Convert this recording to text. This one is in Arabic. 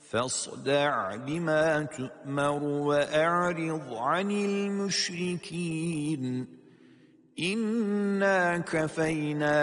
فاصدع بما تؤمر وأعرض عن المشركين إنا كفينا